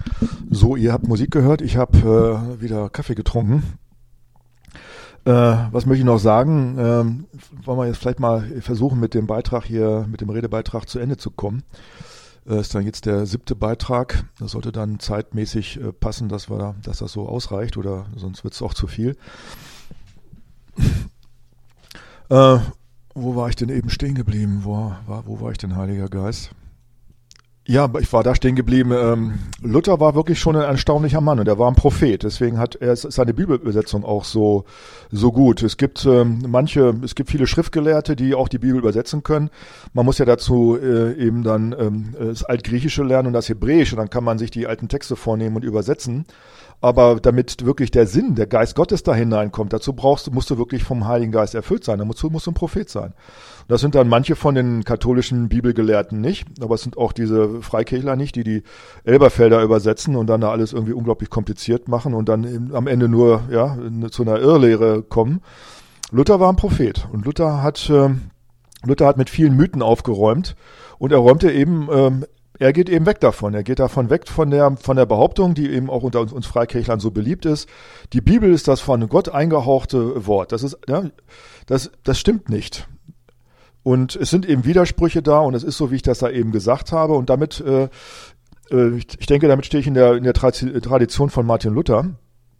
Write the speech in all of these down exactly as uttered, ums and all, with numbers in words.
So, ihr habt Musik gehört, ich habe äh, wieder Kaffee getrunken. Äh, was möchte ich noch sagen? Ähm, wollen wir jetzt vielleicht mal versuchen, mit dem Beitrag hier, mit dem Redebeitrag zu Ende zu kommen. Das ist dann jetzt der siebte Beitrag. Das sollte dann zeitmäßig äh, passen, dass wir da, dass das so ausreicht, oder sonst wird es auch zu viel. äh, wo war ich denn eben stehen geblieben? Wo war, wo war ich denn, Heiliger Geist? Ja, ich war da stehen geblieben. Ähm, Luther war wirklich schon ein erstaunlicher Mann und er war ein Prophet. Deswegen hat er seine Bibelübersetzung auch so so gut. Es gibt ähm, manche, es gibt viele Schriftgelehrte, die auch die Bibel übersetzen können. Man muss ja dazu äh, eben dann ähm, das Altgriechische lernen und das Hebräische. Dann kann man sich die alten Texte vornehmen und übersetzen. Aber damit wirklich der Sinn, der Geist Gottes da hineinkommt, dazu brauchst du, musst du wirklich vom Heiligen Geist erfüllt sein. Dazu musst du ein Prophet sein. Das sind dann manche von den katholischen Bibelgelehrten nicht, aber es sind auch diese Freikirchler nicht, die die Elberfelder übersetzen und dann da alles irgendwie unglaublich kompliziert machen und dann eben am Ende nur ja zu einer Irrlehre kommen. Luther war ein Prophet und Luther hat äh, Luther hat mit vielen Mythen aufgeräumt und er räumte eben ähm, Er geht eben weg davon. Er geht davon weg von der, von der Behauptung, die eben auch unter uns, uns Freikirchlern so beliebt ist. Die Bibel ist das von Gott eingehauchte Wort. Das ist, ja, das, das stimmt nicht. Und es sind eben Widersprüche da und es ist so, wie ich das da eben gesagt habe. Und damit, äh, äh, ich, ich denke, damit stehe ich in der, in der Tradition von Martin Luther.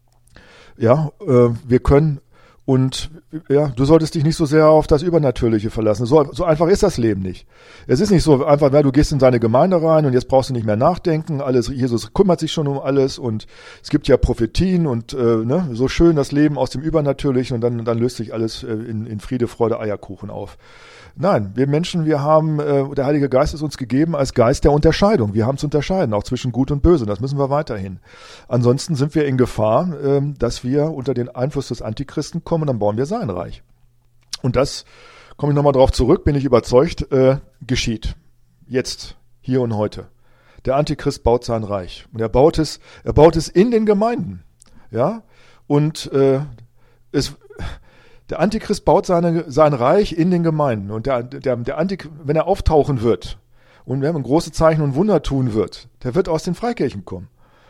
Ja, äh, wir können Und ja, du solltest dich nicht so sehr auf das Übernatürliche verlassen. So, so einfach ist das Leben nicht. Es ist nicht so einfach, weil du gehst in seine Gemeinde rein und jetzt brauchst du nicht mehr nachdenken. Alles, Jesus kümmert sich schon um alles und es gibt ja Prophetien und äh, ne, so schön das Leben aus dem Übernatürlichen und dann, dann löst sich alles äh, in, in Friede, Freude, Eierkuchen auf. Nein, wir Menschen, wir haben, äh, der Heilige Geist ist uns gegeben als Geist der Unterscheidung. Wir haben zu unterscheiden, auch zwischen Gut und Böse. Das müssen wir weiterhin. Ansonsten sind wir in Gefahr, äh, dass wir unter den Einfluss des Antichristen kommen und dann bauen wir sein Reich. Und das, komme ich nochmal drauf zurück, bin ich überzeugt, äh, geschieht. Jetzt, hier und heute. Der Antichrist baut sein Reich. Und er baut es, er baut es in den Gemeinden. Ja, und äh, es... Der Antichrist baut seine, sein Reich in den Gemeinden und der, der, der Antik, wenn er auftauchen wird und wenn er große Zeichen und Wunder tun wird, der wird aus den Freikirchen kommen.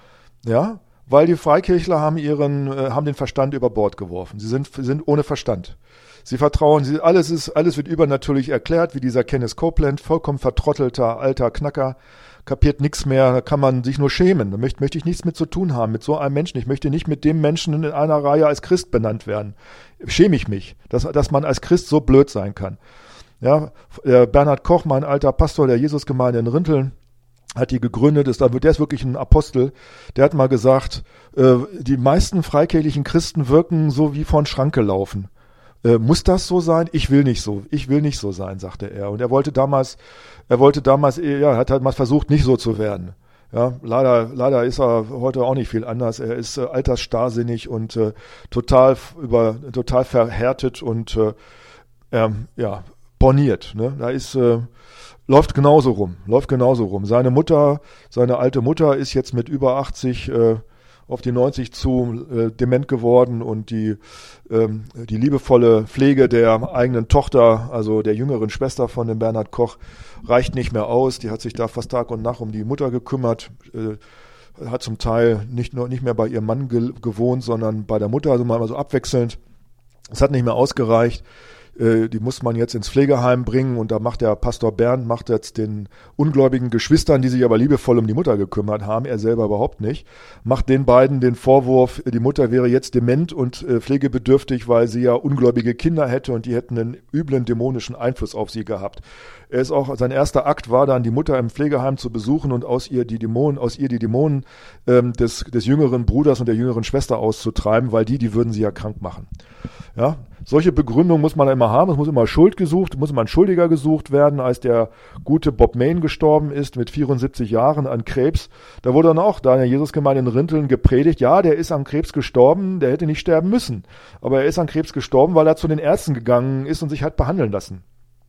Ja, weil die Freikirchler haben ihren, äh, haben den Verstand über Bord geworfen. Sie sind, sind ohne Verstand. Sie vertrauen, sie, alles ist, alles wird übernatürlich erklärt, wie dieser Kenneth Copeland, vollkommen vertrottelter, alter Knacker, kapiert nichts mehr, da kann man sich nur schämen. Da möchte, möchte ich nichts mit zu tun haben, mit so einem Menschen. Ich möchte nicht mit dem Menschen in einer Reihe als Christ benannt werden. Schäme ich mich, dass, dass man als Christ so blöd sein kann. Ja, der Bernhard Koch, mein alter Pastor der Jesusgemeinde in Rinteln, hat die gegründet, ist, der ist wirklich ein Apostel, der hat mal gesagt, äh, die meisten freikirchlichen Christen wirken so wie von Schranke laufen. Äh, muss das so sein? Ich will nicht so. Ich will nicht so sein, sagte er. Und er wollte damals, er wollte damals, ja, hat halt mal versucht, nicht so zu werden. Ja, leider, leider ist er heute auch nicht viel anders. Er ist äh, altersstarrsinnig und äh, total über, total verhärtet und äh, ähm, ja, borniert. Ne? Da ist, äh, läuft genauso rum, läuft genauso rum. Seine Mutter, seine alte Mutter ist jetzt mit über achtzig äh, auf die neunzig zu äh, dement geworden und die ähm, die liebevolle Pflege der eigenen Tochter, also der jüngeren Schwester von dem Bernhard Koch, reicht nicht mehr aus. Die hat sich da fast Tag und Nacht um die Mutter gekümmert, äh, hat zum Teil nicht nur nicht mehr bei ihrem Mann ge- gewohnt, sondern bei der Mutter, also mal so abwechselnd. Es hat nicht mehr ausgereicht. Die muss man jetzt ins Pflegeheim bringen und da macht der Pastor Bernd, macht jetzt den ungläubigen Geschwistern, die sich aber liebevoll um die Mutter gekümmert haben, er selber überhaupt nicht, macht den beiden den Vorwurf, die Mutter wäre jetzt dement und äh, pflegebedürftig, weil sie ja ungläubige Kinder hätte und die hätten einen üblen dämonischen Einfluss auf sie gehabt. Er ist auch, sein erster Akt war dann, die Mutter im Pflegeheim zu besuchen und aus ihr die Dämonen, aus ihr die Dämonen ähm, des, des jüngeren Bruders und der jüngeren Schwester auszutreiben, weil die, die würden sie ja krank machen. Ja, solche Begründungen muss man immer haben, es muss immer Schuld gesucht, muss immer ein Schuldiger gesucht werden, als der gute Bob Mayne gestorben ist mit vierundsiebzig Jahren an Krebs. Da wurde dann auch da in der Jesusgemeinde in Rinteln gepredigt, ja, der ist an Krebs gestorben, der hätte nicht sterben müssen. Aber er ist an Krebs gestorben, weil er zu den Ärzten gegangen ist und sich hat behandeln lassen.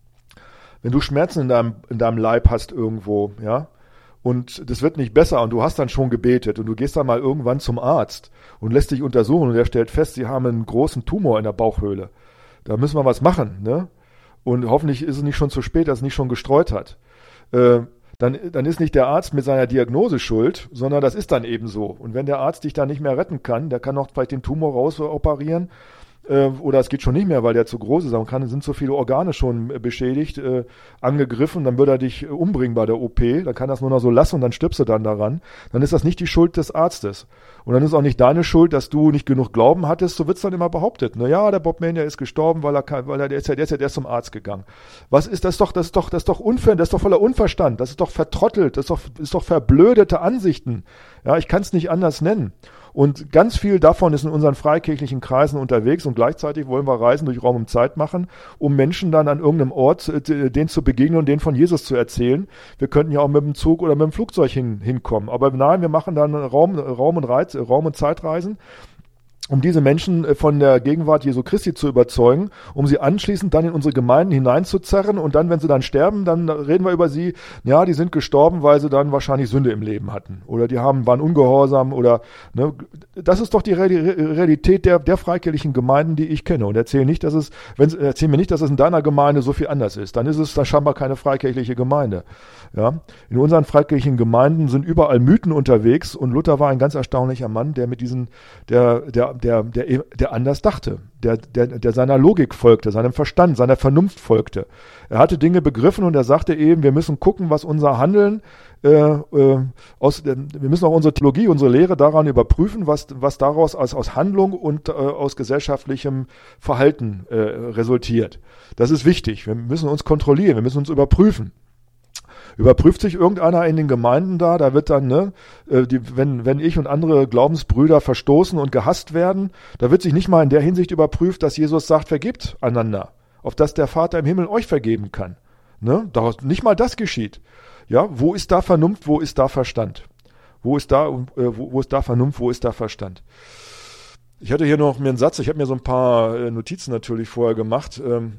Wenn du Schmerzen in deinem, in deinem Leib hast irgendwo, ja, und das wird nicht besser und du hast dann schon gebetet und du gehst dann mal irgendwann zum Arzt und lässt dich untersuchen und der stellt fest, sie haben einen großen Tumor in der Bauchhöhle. Da müssen wir was machen, ne? Und hoffentlich ist es nicht schon zu spät, dass es nicht schon gestreut hat. Äh, dann, dann ist nicht der Arzt mit seiner Diagnose schuld, sondern das ist dann eben so. Und wenn der Arzt dich dann nicht mehr retten kann, der kann auch vielleicht den Tumor rausoperieren, äh, oder es geht schon nicht mehr, weil der zu groß ist, dann kann, sind so viele Organe schon äh, beschädigt, äh, angegriffen, dann wird er dich äh, umbringen bei der O P, dann kann das nur noch so lassen und dann stirbst du dann daran. Dann ist das nicht die Schuld des Arztes. Und dann ist auch nicht deine Schuld, dass du nicht genug Glauben hattest, so wird's dann immer behauptet. Na ja, der Bob Mann, der ist gestorben, weil er, kann, weil er, der ist ja, der ist ja erst zum Arzt gegangen. Was ist das doch, das ist doch, das ist doch unfair, das ist doch voller Unverstand, das ist doch vertrottelt, das ist doch, ist doch verblödete Ansichten. Ja, ich kann es nicht anders nennen. Und ganz viel davon ist in unseren freikirchlichen Kreisen unterwegs und gleichzeitig wollen wir Reisen durch Raum und Zeit machen, um Menschen dann an irgendeinem Ort, äh, denen zu begegnen und denen von Jesus zu erzählen. Wir könnten ja auch mit dem Zug oder mit dem Flugzeug hin, hinkommen. Aber nein, wir machen dann Raum, Raum und Reiz, Raum und Zeitreisen, um diese Menschen von der Gegenwart Jesu Christi zu überzeugen, um sie anschließend dann in unsere Gemeinden hineinzuzerren und dann, wenn sie dann sterben, dann reden wir über sie, ja, die sind gestorben, weil sie dann wahrscheinlich Sünde im Leben hatten oder die haben, waren ungehorsam oder, ne, das ist doch die Realität der, der freikirchlichen Gemeinden, die ich kenne und erzähl nicht, dass es, wenn, erzähl mir nicht, dass es in deiner Gemeinde so viel anders ist, dann ist es dann scheinbar keine freikirchliche Gemeinde, ja. In unseren freikirchlichen Gemeinden sind überall Mythen unterwegs und Luther war ein ganz erstaunlicher Mann, der mit diesen, der, der Der, der, der anders dachte, der, der, der seiner Logik folgte, seinem Verstand, seiner Vernunft folgte. Er hatte Dinge begriffen und er sagte eben, wir müssen gucken, was unser Handeln, äh, äh, aus, äh, wir müssen auch unsere Theologie, unsere Lehre daran überprüfen, was, was daraus aus, aus Handlung und äh, aus gesellschaftlichem Verhalten äh, resultiert. Das ist wichtig. Wir müssen uns kontrollieren, wir müssen uns überprüfen. Überprüft sich irgendeiner in den Gemeinden da, da wird dann, ne, die, wenn, wenn ich und andere Glaubensbrüder verstoßen und gehasst werden, da wird sich nicht mal in der Hinsicht überprüft, dass Jesus sagt, vergebt einander, auf dass der Vater im Himmel euch vergeben kann. Ne? Nicht mal das geschieht. Ja, wo ist da Vernunft, wo ist da Verstand? Wo ist da, äh, wo, wo ist da Vernunft, wo ist da Verstand? Ich hatte hier noch mir einen Satz, ich habe mir so ein paar äh, Notizen natürlich vorher gemacht. Ähm,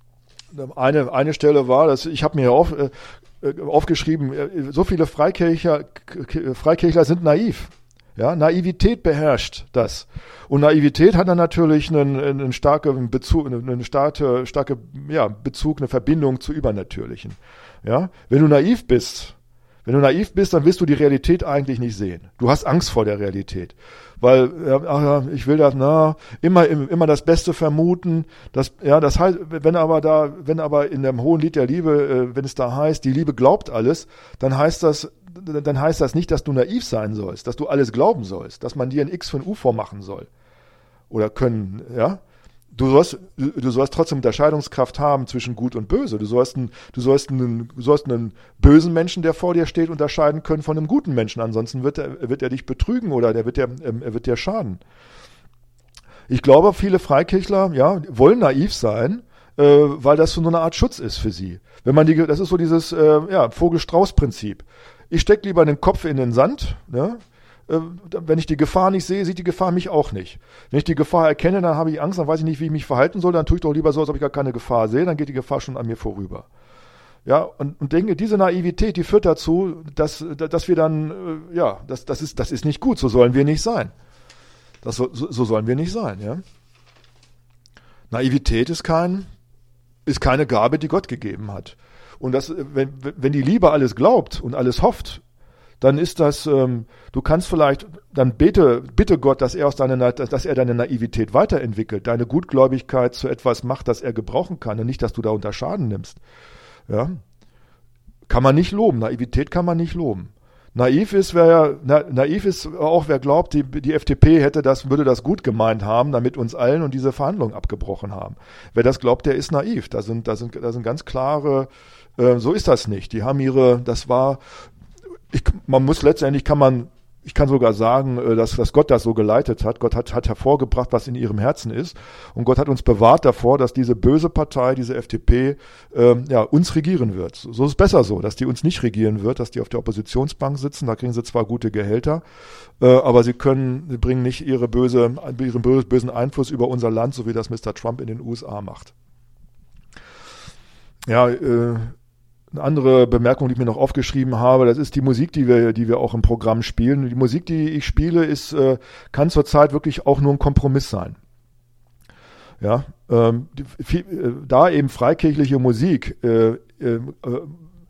eine, eine Stelle war, dass ich habe mir hier auf, äh, aufgeschrieben, so viele Freikirchler, Freikirchler sind naiv. Ja, Naivität beherrscht das. Und Naivität hat dann natürlich einen, einen starken Bezug, eine starke, starke, ja, Bezug, eine Verbindung zu Übernatürlichen. Ja, wenn du naiv bist, wenn du naiv bist, dann wirst du die Realität eigentlich nicht sehen. Du hast Angst vor der Realität. Weil, ja, ich will das, na, immer, immer das Beste vermuten. Das, ja, das heißt, wenn aber da, wenn aber in dem hohen Lied der Liebe, wenn es da heißt, die Liebe glaubt alles, dann heißt das, dann heißt das nicht, dass du naiv sein sollst, dass du alles glauben sollst, dass man dir ein X für ein U vormachen soll. Oder können, ja. Du sollst, du sollst trotzdem Unterscheidungskraft haben zwischen Gut und Böse. Du sollst, einen, du, sollst einen, du sollst einen bösen Menschen, der vor dir steht, unterscheiden können von einem guten Menschen. Ansonsten wird er, wird er dich betrügen oder der wird dir, er wird dir schaden. Ich glaube, viele Freikirchler, ja, wollen naiv sein, äh, weil das so eine Art Schutz ist für sie. Wenn man die, das ist so dieses, äh, ja, Vogel-Strauß-Prinzip. Ich stecke lieber den Kopf in den Sand, ne? Wenn ich die Gefahr nicht sehe, sieht die Gefahr mich auch nicht. Wenn ich die Gefahr erkenne, dann habe ich Angst, dann weiß ich nicht, wie ich mich verhalten soll, dann tue ich doch lieber so, als ob ich gar keine Gefahr sehe, dann geht die Gefahr schon an mir vorüber. Ja, und, und denke, diese Naivität, die führt dazu, dass, dass wir dann, ja, das, das ist, das ist nicht gut, so sollen wir nicht sein. Das, so, so sollen wir nicht sein, ja. Naivität ist kein, ist keine Gabe, die Gott gegeben hat. Und das, wenn, wenn die Liebe alles glaubt und alles hofft, dann ist das, ähm, du kannst vielleicht, dann bete, bitte Gott, dass er aus deiner, dass er deine Naivität weiterentwickelt, deine Gutgläubigkeit zu etwas macht, das er gebrauchen kann und nicht, dass du da unter Schaden nimmst. Ja, kann man nicht loben. Naivität kann man nicht loben. Naiv ist, wer, na, naiv ist auch, wer glaubt, die, die F D P hätte das, würde das gut gemeint haben, damit uns allen und diese Verhandlungen abgebrochen haben. Wer das glaubt, der ist naiv. Da sind, da sind, da sind ganz klare, äh, so ist das nicht. Die haben ihre, das war, Ich, man muss letztendlich, kann man, ich kann sogar sagen, dass, dass Gott das so geleitet hat. Gott hat, hat hervorgebracht, was in ihrem Herzen ist. Und Gott hat uns bewahrt davor, dass diese böse Partei, diese F D P, ähm, ja, uns regieren wird. So ist es besser so, dass die uns nicht regieren wird, dass die auf der Oppositionsbank sitzen. Da kriegen sie zwar gute Gehälter, äh, aber sie können, sie bringen nicht ihre böse, ihren bösen Einfluss über unser Land, so wie das Mister Trump in den U S A macht. Ja, äh, Eine andere Bemerkung, die ich mir noch aufgeschrieben habe, das ist die Musik, die wir, die wir auch im Programm spielen. Die Musik, die ich spiele, ist, äh, kann zurzeit wirklich auch nur ein Kompromiss sein. Ja, ähm, die, viel, äh, da eben freikirchliche Musik äh, äh,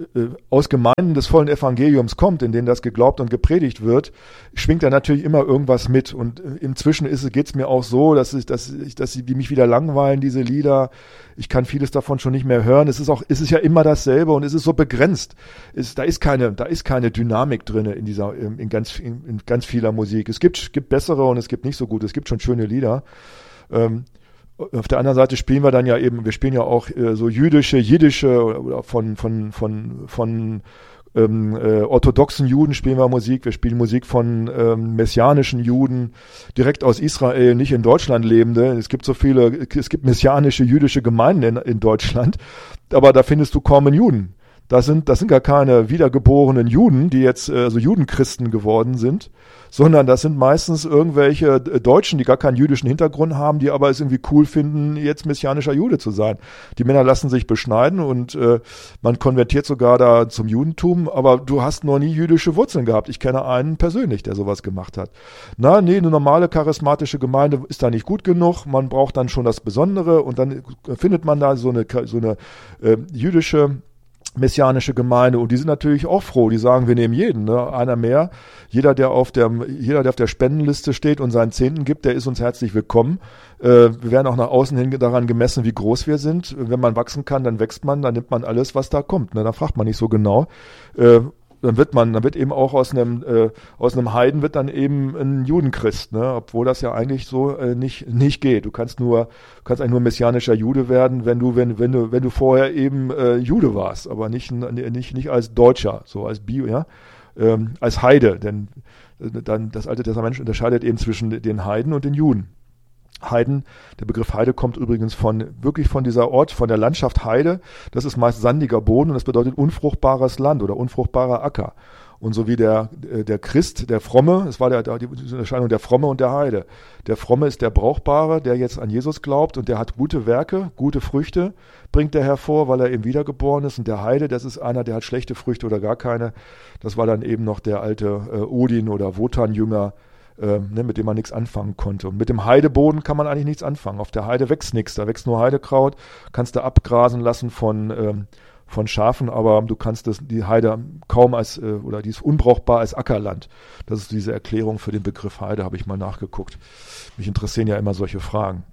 äh, aus Gemeinden des vollen Evangeliums kommt, in denen das geglaubt und gepredigt wird, schwingt da natürlich immer irgendwas mit. Und äh, inzwischen ist es, geht's mir auch so, dass ich, dass ich, dass sie, die mich wieder langweilen, diese Lieder. Ich kann vieles davon schon nicht mehr hören. Es ist auch, es ist ja immer dasselbe und es ist so begrenzt. Es, da ist keine, da ist keine Dynamik drinne in dieser, in, in ganz, in, in ganz vieler Musik. Es gibt, gibt bessere und es gibt nicht so gute. Es gibt schon schöne Lieder. Ähm, Auf der anderen Seite spielen wir dann ja eben, wir spielen ja auch äh, so jüdische, jiddische oder, oder von von von von ähm, äh, orthodoxen Juden spielen wir Musik. Wir spielen Musik von ähm, messianischen Juden, direkt aus Israel, nicht in Deutschland lebende. Es gibt so viele, es gibt messianische jüdische Gemeinden in, in Deutschland, aber da findest du kaum einen Juden. Das sind, das sind gar keine wiedergeborenen Juden, die jetzt äh, so Judenchristen geworden sind, sondern das sind meistens irgendwelche äh, Deutschen, die gar keinen jüdischen Hintergrund haben, die aber es irgendwie cool finden, jetzt messianischer Jude zu sein. Die Männer lassen sich beschneiden und äh, man konvertiert sogar da zum Judentum, aber du hast noch nie jüdische Wurzeln gehabt. Ich kenne einen persönlich, der sowas gemacht hat. Na, nee, eine normale charismatische Gemeinde ist da nicht gut genug, man braucht dann schon das Besondere und dann findet man da so eine, so eine äh, jüdische messianische Gemeinde und die sind natürlich auch froh, die sagen, wir nehmen jeden, ne? Einer mehr, jeder, der auf der, jeder, der auf der Spendenliste steht und seinen Zehnten gibt, der ist uns herzlich willkommen. Äh, wir werden auch nach außen hin daran gemessen, wie groß wir sind. Wenn man wachsen kann, dann wächst man, dann nimmt man alles, was da kommt, ne? Da fragt man nicht so genau. Äh, dann wird man, dann wird eben auch aus einem äh, aus einem Heiden wird dann eben ein Judenchrist, ne? Obwohl das ja eigentlich so äh, nicht nicht geht. Du kannst nur du kannst eigentlich nur messianischer Jude werden, wenn du wenn wenn du wenn du vorher eben äh, Jude warst, aber nicht nicht nicht als Deutscher, so als Bio, ja, ähm, als Heide, denn äh, dann das Alte Testament unterscheidet eben zwischen den Heiden und den Juden. Heiden, der Begriff Heide kommt übrigens von, wirklich von dieser Ort, von der Landschaft Heide. Das ist meist sandiger Boden und das bedeutet unfruchtbares Land oder unfruchtbarer Acker. Und so wie der, der Christ, der Fromme, es war der, die Unterscheidung der Fromme und der Heide. Der Fromme ist der Brauchbare, der jetzt an Jesus glaubt und der hat gute Werke, gute Früchte, bringt er hervor, weil er eben wiedergeboren ist. Und der Heide, das ist einer, der hat schlechte Früchte oder gar keine. Das war dann eben noch der alte äh, Odin oder Wotan-Jünger, Äh, ne, mit dem man nichts anfangen konnte. Und mit dem Heideboden kann man eigentlich nichts anfangen. Auf der Heide wächst nichts, da wächst nur Heidekraut, kannst du abgrasen lassen von, ähm, von Schafen, aber du kannst das, die Heide kaum als, äh, oder die ist unbrauchbar als Ackerland. Das ist diese Erklärung für den Begriff Heide, habe ich mal nachgeguckt. Mich interessieren ja immer solche Fragen.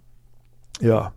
Ja.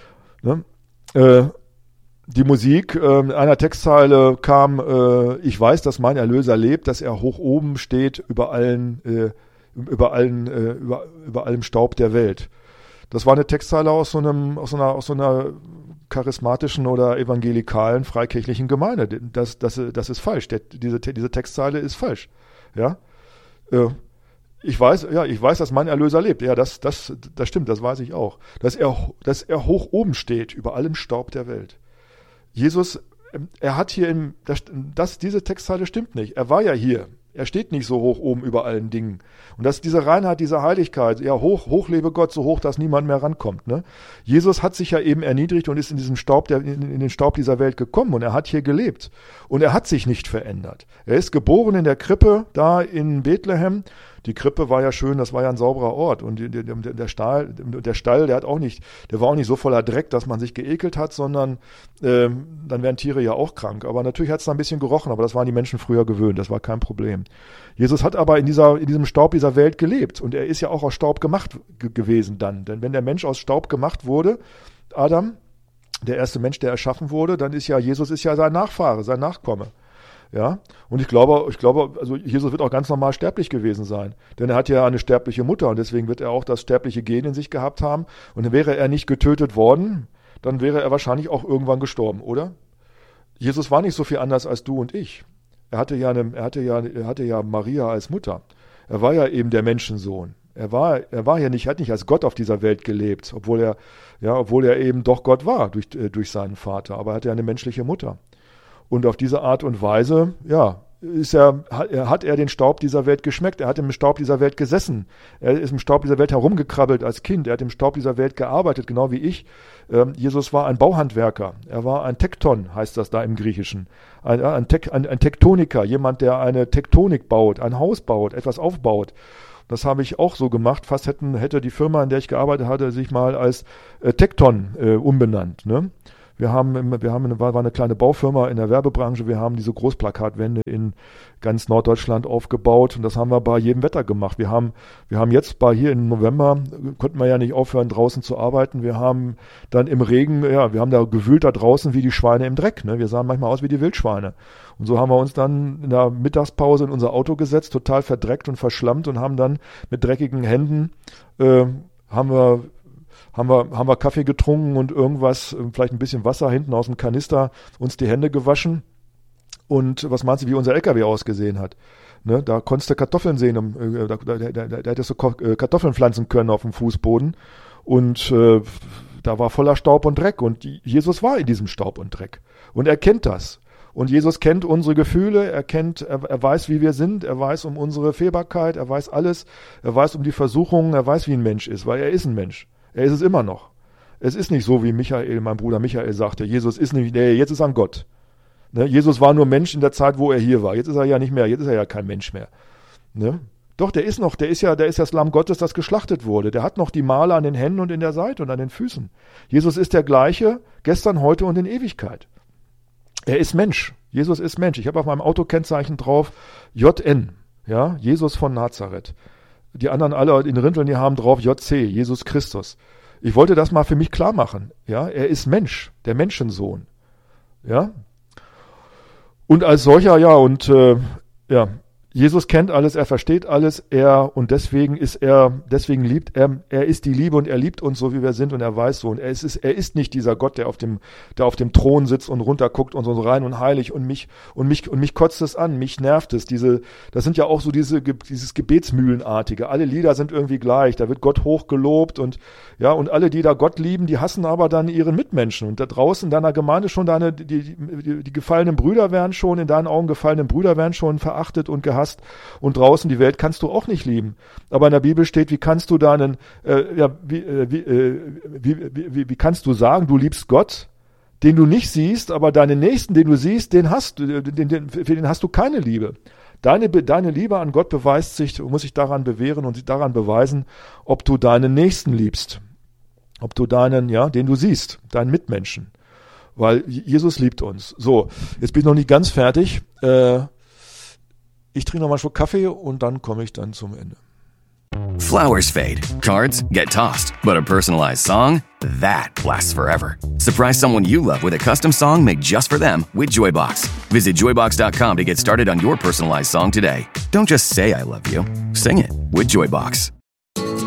Ne? Äh, Die Musik, äh, in einer Textzeile kam, äh, ich weiß, dass mein Erlöser lebt, dass er hoch oben steht über allen äh, über allen, äh, über, über allem Staub der Welt. Das war eine Textzeile aus so einem, aus so einer, aus so einer charismatischen oder evangelikalen freikirchlichen Gemeinde. Das, das, das ist falsch. Der, diese, diese Textzeile ist falsch. Ja. Äh, ich weiß, ja, ich weiß, dass mein Erlöser lebt. Ja, das, das, das stimmt, das weiß ich auch. Dass er, dass er hoch oben steht über allem Staub der Welt. Jesus, er hat hier im, das, das, diese Textzeile stimmt nicht. Er war ja hier. Er steht nicht so hoch oben über allen Dingen. Und das ist diese Reinheit, diese Heiligkeit. Ja, hoch, hoch lebe Gott, so hoch, dass niemand mehr rankommt. Ne? Jesus hat sich ja eben erniedrigt und ist in diesen Staub, der, in, in den Staub dieser Welt gekommen. Und er hat hier gelebt. Und er hat sich nicht verändert. Er ist geboren in der Krippe, da in Bethlehem. Die Krippe war ja schön, das war ja ein sauberer Ort. Und der, der, der, Stall, der Stall, der hat auch nicht, der war auch nicht so voller Dreck, dass man sich geekelt hat, sondern äh, dann wären Tiere ja auch krank. Aber natürlich hat es da ein bisschen gerochen, aber das waren die Menschen früher gewöhnt, das war kein Problem. Jesus hat aber in dieser, in diesem Staub dieser Welt gelebt und er ist ja auch aus Staub gemacht g- gewesen dann. Denn wenn der Mensch aus Staub gemacht wurde, Adam, der erste Mensch, der erschaffen wurde, dann ist ja, Jesus ist ja sein Nachfahre, sein Nachkomme. Ja, und ich glaube, ich glaube, also Jesus wird auch ganz normal sterblich gewesen sein, denn er hat ja eine sterbliche Mutter und deswegen wird er auch das sterbliche Gen in sich gehabt haben und dann wäre er nicht getötet worden, dann wäre er wahrscheinlich auch irgendwann gestorben, oder? Jesus war nicht so viel anders als du und ich. Er hatte ja eine, er hatte ja, er hatte ja Maria als Mutter. Er war ja eben der Menschensohn. Er war, er war ja nicht, hat nicht als Gott auf dieser Welt gelebt, obwohl er, ja, obwohl er eben doch Gott war durch, äh, durch seinen Vater, aber er hatte ja eine menschliche Mutter. Und auf diese Art und Weise, ja, ist er, hat er den Staub dieser Welt geschmeckt. Er hat im Staub dieser Welt gesessen. Er ist im Staub dieser Welt herumgekrabbelt als Kind. Er hat im Staub dieser Welt gearbeitet, genau wie ich. Ähm, Jesus war ein Bauhandwerker. Er war ein Tekton, heißt das da im Griechischen. Ein, ein, Tek, ein, ein Tektoniker, jemand, der eine Tektonik baut, ein Haus baut, etwas aufbaut. Das habe ich auch so gemacht. Fast hätten, hätte die Firma, in der ich gearbeitet hatte, sich mal als äh, Tekton äh, umbenannt, ne? Wir haben, wir haben eine, war eine kleine Baufirma in der Werbebranche. Wir haben diese Großplakatwände in ganz Norddeutschland aufgebaut und das haben wir bei jedem Wetter gemacht. Wir haben, wir haben jetzt bei hier im November, konnten wir ja nicht aufhören draußen zu arbeiten. Wir haben dann im Regen, ja, wir haben da gewühlt da draußen wie die Schweine im Dreck. Ne? Wir sahen manchmal aus wie die Wildschweine. Und so haben wir uns dann in der Mittagspause in unser Auto gesetzt, total verdreckt und verschlammt und haben dann mit dreckigen Händen, äh, haben wir haben wir, haben wir Kaffee getrunken und irgendwas, vielleicht ein bisschen Wasser hinten aus dem Kanister, uns die Hände gewaschen. Und was meinst du, wie unser L K W ausgesehen hat? Ne, da konntest du Kartoffeln sehen, äh, da, da, da, da hättest du Kartoffeln pflanzen können auf dem Fußboden. Und äh, da war voller Staub und Dreck. Und Jesus war in diesem Staub und Dreck. Und er kennt das. Und Jesus kennt unsere Gefühle, er kennt, er, er weiß, wie wir sind, er weiß um unsere Fehlbarkeit, er weiß alles, er weiß um die Versuchungen, er weiß, wie ein Mensch ist, weil er ist ein Mensch. Er ist es immer noch. Es ist nicht so, wie Michael, mein Bruder Michael sagte, Jesus ist nicht, nee, jetzt ist er ein Gott. Ne? Jesus war nur Mensch in der Zeit, wo er hier war. Jetzt ist er ja nicht mehr, jetzt ist er ja kein Mensch mehr. Ne? Doch, der ist noch, der ist ja, der ist das Lamm Gottes, das geschlachtet wurde. Der hat noch die Male an den Händen und in der Seite und an den Füßen. Jesus ist der gleiche, gestern, heute und in Ewigkeit. Er ist Mensch. Jesus ist Mensch. Ich habe auf meinem Autokennzeichen drauf J N, ja, Jesus von Nazareth. Die anderen alle in Rinteln, die haben drauf J C, Jesus Christus. Ich wollte das mal für mich klar machen. Ja, er ist Mensch, der Menschensohn. Ja. Und als solcher, ja, und äh, ja, Jesus kennt alles, er versteht alles, er, und deswegen ist er, deswegen liebt er, er ist die Liebe und er liebt uns so, wie wir sind und er weiß so. Und er ist, er ist nicht dieser Gott, der auf dem, der auf dem Thron sitzt und runterguckt und so rein und heilig und mich, und mich, und mich kotzt es an, mich nervt es. Diese, das sind ja auch so diese, dieses Gebetsmühlenartige. Alle Lieder sind irgendwie gleich. Da wird Gott hoch gelobt und, ja, und alle, die da Gott lieben, die hassen aber dann ihren Mitmenschen. Und da draußen in deiner Gemeinde schon deine, die, die, die, die gefallenen Brüder werden schon, in deinen Augen gefallenen Brüder werden schon verachtet und gehasst. Und draußen die Welt kannst du auch nicht lieben. Aber in der Bibel steht, wie kannst du deinen, äh, ja, wie, äh, wie, äh, wie, wie, wie kannst du sagen, du liebst Gott, den du nicht siehst, aber deinen Nächsten, den du siehst, den hast du, den, den, für den hast du keine Liebe. Deine, deine Liebe an Gott beweist sich, muss sich daran bewähren und daran beweisen, ob du deinen Nächsten liebst. Ob du deinen, ja, den du siehst, deinen Mitmenschen. Weil Jesus liebt uns. So, jetzt bin ich noch nicht ganz fertig. Äh, Ich trinke noch mal einen Schluck Kaffee und dann komme ich dann zum Ende. Flowers fade, cards get tossed, but a personalized song, that lasts forever. Surprise someone you love with a custom song made just for them with Joybox. Visit joybox dot com to get started on your personalized song today. Don't just say I love you, sing it with Joybox.